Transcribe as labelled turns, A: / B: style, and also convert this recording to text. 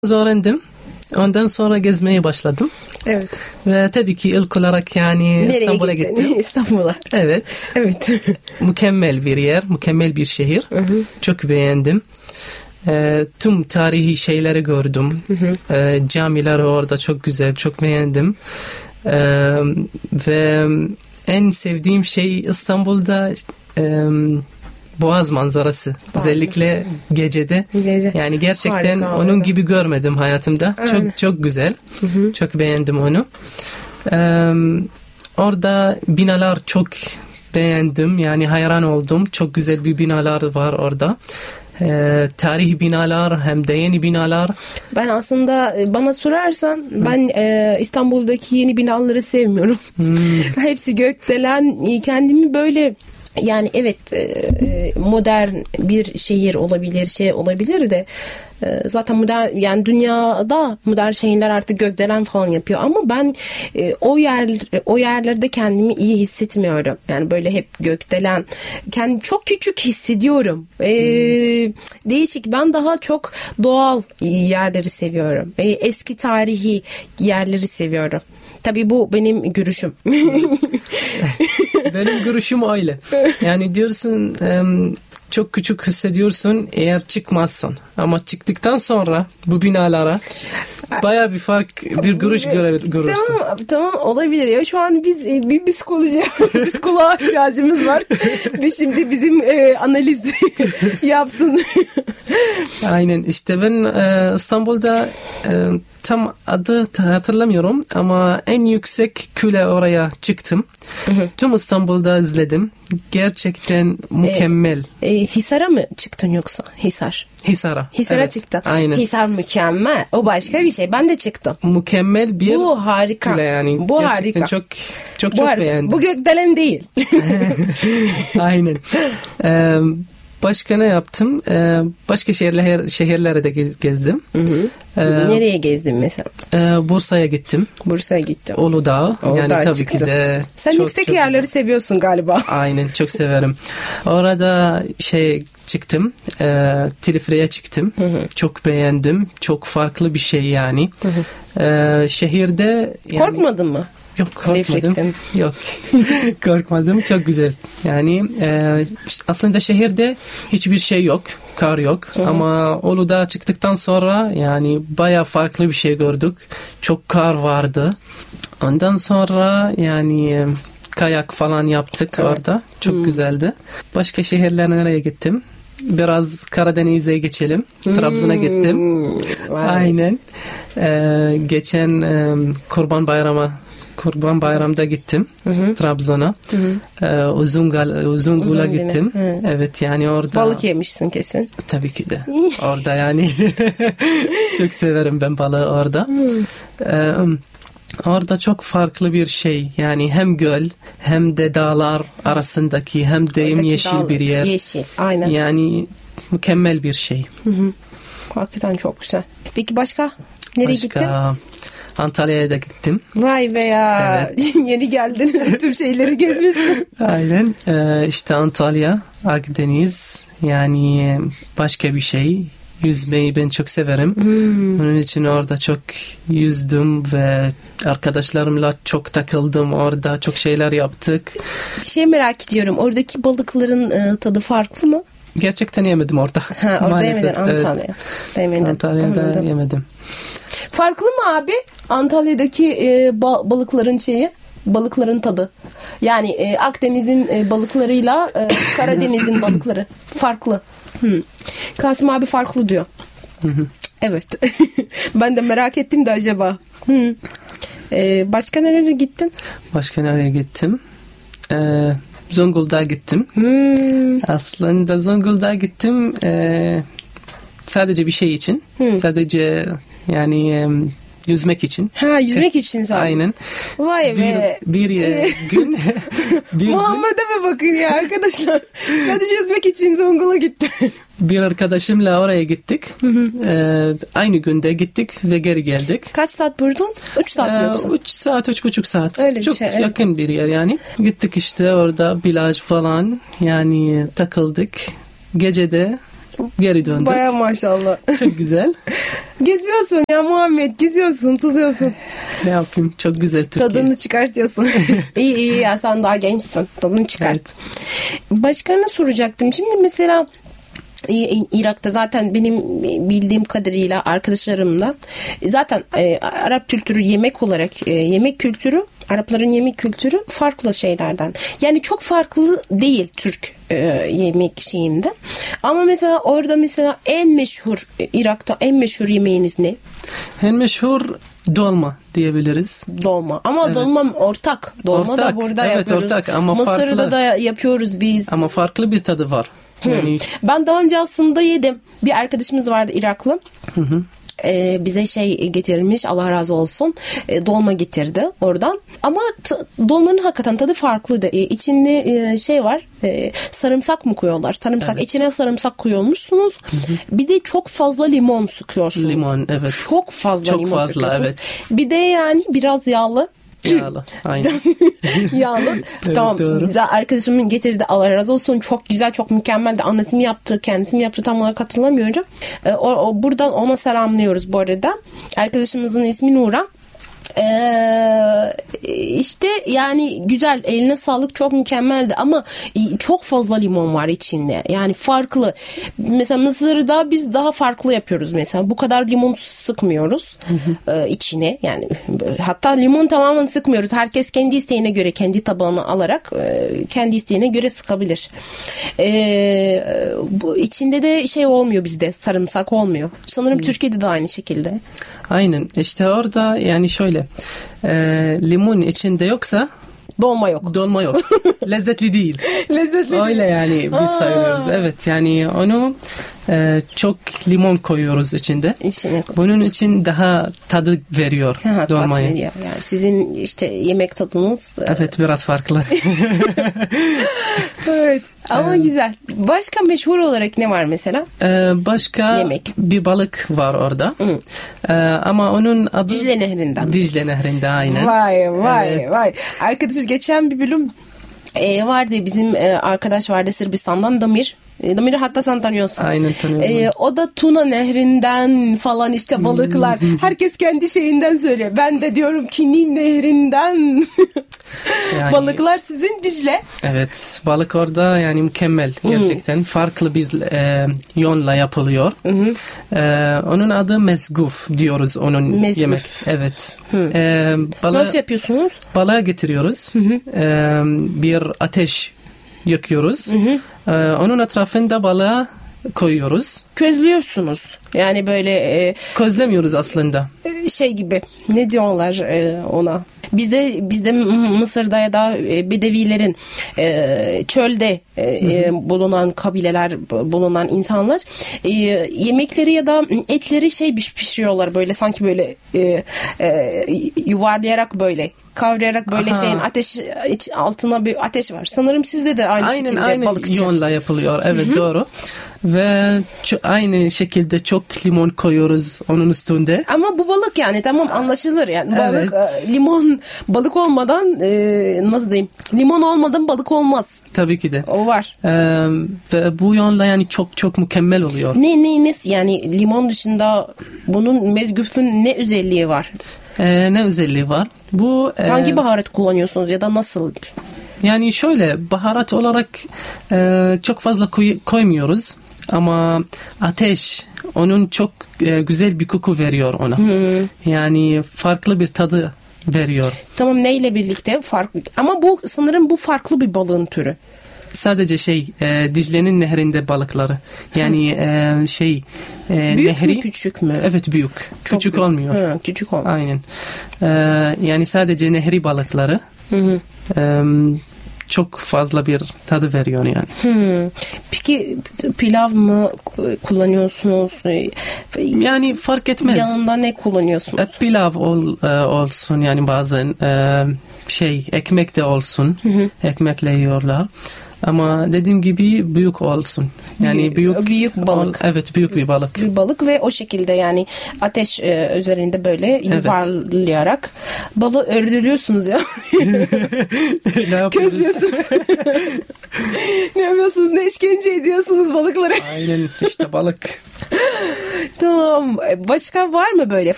A: öğrendim. Ondan sonra gezmeye başladım.
B: Evet.
A: Ve tabii ki ilk olarak yani
B: nereye
A: İstanbul'a gittim.
B: İstanbul'a.
A: Evet.
B: Evet.
A: Mükemmel bir yer, mükemmel bir şehir. Hı hı. Çok beğendim. Tüm tarihi şeyleri gördüm. Hı hı. Camiler orada çok güzel, çok beğendim. Ve en sevdiğim şey İstanbul'da Boğaz manzarası. Özellikle gecede. Yani gerçekten harika, onun orada gibi görmedim hayatımda. Aynen. Çok çok güzel. Hı hı. Çok beğendim onu. Orada binalar çok beğendim. Yani hayran oldum. Çok güzel bir binalar var orada. Tarihi binalar hem de yeni binalar.
B: Ben aslında bana sorarsan ben İstanbul'daki yeni binaları sevmiyorum. Hepsi gökdelen. Kendimi böyle yani evet modern bir şehir olabilir, şey olabilir de zaten modern, yani dünyada modern şehirler artık gökdelen falan yapıyor ama ben o yerlerde kendimi iyi hissetmiyorum. Yani böyle hep gökdelen, kendimi çok küçük hissediyorum. Değişik. Ben daha çok doğal yerleri seviyorum. Eski tarihi yerleri seviyorum. Tabii bu benim görüşüm.
A: Benim görüşüm öyle. Yani diyorsun çok küçük hissediyorsun eğer çıkmazsan. Ama çıktıktan sonra bu binalara bayağı bir fark, bir görüş görürsün.
B: Tamam olabilir ya. Şu an biz bir psikoloğa ihtiyacımız var. Ve şimdi bizim analiz yapsın.
A: Aynen. İşte ben İstanbul'da tam adı hatırlamıyorum ama en yüksek kule oraya çıktım. Tüm İstanbul'da izledim. Gerçekten mükemmel.
B: Hisar'a mı çıktın yoksa? Hisar'a
A: evet,
B: çıktın.
A: Aynen.
B: Hisar mükemmel. O başka bir şey. Ben de çıktım.
A: Mükemmel bir
B: bu harika.
A: Kule yani.
B: Bu
A: gerçekten
B: harika.
A: Çok beğendim.
B: Bu gökdelen değil.
A: Aynen. Başka ne yaptım? Başka şehirlere de gezdim.
B: Nereye gezdin mesela?
A: Bursa'ya gittim. Uludağ. Yani tabii çıktın. Ki de.
B: Sen yüksek yerleri seviyorsun galiba.
A: Aynen, çok severim. Orada çıktım. Teleferiğe çıktım. Çok beğendim. Çok farklı bir şey yani. Şehirde yani.
B: Korkmadın mı?
A: Yok, korkmadım. Yok. Korkmadım. Çok güzel. Yani aslında şehirde hiçbir şey yok. Kar yok. Ama Uludağ'a çıktıktan sonra yani bayağı farklı bir şey gördük. Çok kar vardı. Ondan sonra yani kayak falan yaptık orada. Çok güzeldi. Başka şehirlere nereye gittim? Biraz Karadeniz'e geçelim. Trabzon'a gittim. Aynen. Geçen Kurban Bayram'da gittim Trabzon'a. Uzungul'a gittim. Evet yani orada.
B: Balık yemişsin kesin.
A: Tabii ki de. Orada yani çok severim ben balığı orada. Orada çok farklı bir şey. Yani hem göl hem de dağlar arasındaki hem de yeşil bir yer.
B: Yeşil, aynen.
A: Yani mükemmel bir şey.
B: Hakikaten çok güzel. Peki başka? Nereye gittin?
A: Antalya'ya da gittim.
B: Vay be ya. Evet. Yeni geldin. Tüm şeyleri gezmişsin.
A: Aynen. İşte Antalya, Akdeniz. Yani başka bir şey. Yüzmeyi ben çok severim. Onun için orada çok yüzdüm ve arkadaşlarımla çok takıldım. Orada çok şeyler yaptık.
B: Bir şey merak ediyorum. Oradaki balıkların tadı farklı mı?
A: Gerçekten yemedim orada.
B: Orada yemedin Antalya.
A: Evet. Antalya'da yemedim.
B: Farklı mı abi? Antalya'daki balıkların tadı. Yani Akdeniz'in balıklarıyla Karadeniz'in balıkları farklı. Kasım abi farklı diyor. Evet. Ben de merak ettim de acaba. Başka nereye gittin?
A: Zonguldak'a gittim. Aslında Zonguldak'a gittim. Sadece bir şey için. Sadece yani yüzmek için.
B: Yüzmek için zaten.
A: Aynen.
B: Vay be.
A: Bir gün.
B: Muhammed'e mi bakın ya arkadaşlar? Sadece yüzmek için Zonguldak'a gitti.
A: Bir arkadaşımla oraya gittik. Aynı günde gittik ve geri geldik.
B: Kaç saat buradan? 3 saat mi yoksa?
A: 3 saat, 3,5 saat.
B: Öyle
A: çok
B: şey,
A: yakın
B: evet.
A: bir yer yani. Gittik işte orada plaj falan yani takıldık. Gecede geri döndük.
B: Baya maşallah.
A: Çok güzel.
B: Geziyorsun ya Muhammed, geziyorsun, tuzuyorsun.
A: Ne yapayım? Çok güzel Türkiye.
B: Tadını çıkartıyorsun. İyi ya, sen daha gençsin. Tadını çıkart. Evet. Başka ne soracaktım? Şimdi mesela Irak'ta zaten benim bildiğim kadarıyla arkadaşlarımdan zaten Arap kültürü yemek olarak yemek kültürü, Arapların yemek kültürü farklı şeylerden. Yani çok farklı değil Türk yemek şeyinden. Ama mesela orada mesela en meşhur, Irak'ta en meşhur yemeğiniz ne?
A: En meşhur dolma diyebiliriz.
B: Dolma. Ama evet. Dolma ortak. Dolma ortak. Da burada evet, yapıyoruz.
A: Ortak ama
B: Mısır'da
A: farklı.
B: Da yapıyoruz biz.
A: Ama farklı bir tadı var. Yani...
B: Ben daha önce aslında yedim. Bir arkadaşımız vardı Iraklı. Bize getirmiş, Allah razı olsun, dolma getirdi oradan. Ama dolmanın hakikaten tadı farklıydı. İçinde var, sarımsak mı koyuyorlar? Sarımsak, evet. İçine sarımsak koyuyormuşsunuz. Bir de çok fazla limon sıkıyorsunuz.
A: Limon, evet.
B: Çok fazla limon sıkıyorsunuz. Evet. Bir de yani biraz yağlı.
A: Yağlı, aynen.
B: Yağlı. Evet, tamam. Güzel, arkadaşımın getirdi, Allah razı olsun. Çok güzel, çok mükemmeldi. Annesi mi yaptı, kendisi mi yaptı, tam olarak hatırlamıyorum. Buradan ona selamlıyoruz bu arada. Arkadaşımızın ismi Nura. İşte yani güzel, eline sağlık, çok mükemmeldi ama çok fazla limon var içinde, yani farklı. Mesela Mısır'da biz daha farklı yapıyoruz, mesela bu kadar limon sıkmıyoruz içine, yani hatta limon tamamen sıkmıyoruz, herkes kendi isteğine göre, kendi tabağını alarak kendi isteğine göre sıkabilir. Bu içinde de olmuyor, bizde sarımsak olmuyor sanırım. Türkiye'de de aynı şekilde.
A: Aynen, işte orada yani şöyle limon içinde yoksa
B: dolma yok.
A: Dolma yok. Lezzetli değil.
B: Lezzetli
A: öyle değil. Yani biz sayıyoruz. Evet, yani onu çok limon koyuyoruz içinde. Bunun için daha tadı veriyor dolmayı.
B: Tat veriyor. Yani sizin işte yemek tadınız.
A: Evet, biraz farklı.
B: Evet. Ama güzel. Başka meşhur olarak ne var mesela?
A: Başka yemek. Bir balık var orada. Ama onun adı
B: Dicle Nehri'nden.
A: Dicle Nehri'nde, aynen.
B: Vay. Arkadaşlar geçen bir bölüm vardı, bizim arkadaş vardı Sırbistan'dan, Damir. Damir'i hatta sen tanıyorsun.
A: Aynen, tanıyorum.
B: O da Tuna Nehri'nden falan işte balıklar. Herkes kendi şeyinden söylüyor. Ben de diyorum ki Nil Nehri'nden. Yani, balıklar sizin Dicle.
A: Evet, balık orada yani mükemmel. Gerçekten farklı bir yonla yapılıyor. Onun adı mezguf diyoruz, onun mezguf. Yemek. Evet.
B: Nasıl yapıyorsunuz?
A: Balığı getiriyoruz. Bir ateş yakıyoruz. Onun etrafında balığı koyuyoruz.
B: Közlüyorsunuz. Yani böyle
A: közlemiyoruz aslında.
B: Gibi. Ne diyorlar ona? Bizde Mısır'da ya da Bedevilerin çölde bulunan kabileler, bulunan insanlar yemekleri ya da etleri pişiriyorlar böyle, sanki böyle yuvarlayarak, böyle kavrayarak, böyle ateş altına bir ateş var. Sanırım sizde de aynı şekilde balıkçı.
A: Yonla yapılıyor. Evet, doğru. Ve aynı şekilde çok limon koyuyoruz onun üstünde.
B: Ama bu balık yani tamam, anlaşılır yani. Balık, limon, balık olmadan nasıl diyeyim? Limon olmadan balık olmaz.
A: Tabii ki de.
B: O var.
A: Ve bu yonla yani çok mükemmel oluyor.
B: Ne yani limon dışında bunun mezgufun ne özelliği var?
A: Ne özelliği var? Bu
B: hangi baharat kullanıyorsunuz ya da nasıl?
A: Yani şöyle, baharat olarak çok fazla koymuyoruz. Ama ateş onun çok güzel bir koku veriyor ona. Yani farklı bir tadı veriyor.
B: Tamam, neyle birlikte farklı? Ama bu sanırım farklı bir balığın türü.
A: Sadece Dicle'nin nehrinde balıkları. Yani
B: büyük
A: nehri
B: mü, küçük mü?
A: Evet, büyük.
B: Çok
A: küçük
B: büyük.
A: olmuyor.
B: Küçük olmaz.
A: Aynen. Yani sadece nehri balıkları. Çok fazla bir tadı veriyor yani.
B: Peki pilav mı kullanıyorsunuz?
A: Yani fark etmez.
B: Yanında ne kullanıyorsunuz?
A: Pilav olsun, yani bazen ekmek de olsun. Ekmekle yiyorlar. Ama dediğim gibi büyük olsun. Yani
B: büyük balık.
A: Evet, büyük bir balık.
B: Bir balık ve o şekilde yani ateş üzerinde böyle yuvarlayarak balığı öldürüyorsunuz ya. Közlüyorsunuz. Ne yapıyorsunuz? Ne işkence ediyorsunuz balıklara?
A: Aynen, işte balık.
B: Tamam. Başka var mı böyle